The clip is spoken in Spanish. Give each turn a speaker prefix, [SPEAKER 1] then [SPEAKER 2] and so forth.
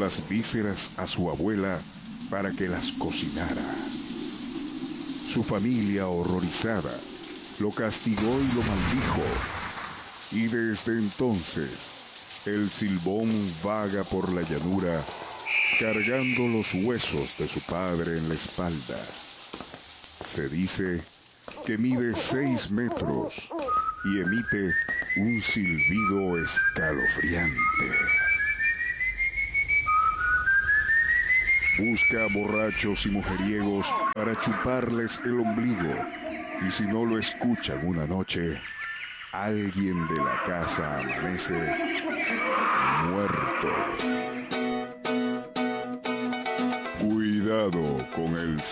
[SPEAKER 1] las vísceras a su abuela para que las cocinara. Su familia, horrorizada, lo castigó y lo maldijo, y desde entonces el Silbón vaga por la llanura cargando los huesos de su padre en la espalda. Se dice que mide 6 metros y emite un silbido escalofriante. Busca a borrachos y mujeriegos para chuparles el ombligo, y si no lo escuchan una noche, alguien de la casa amanece muerto. Cuidado con el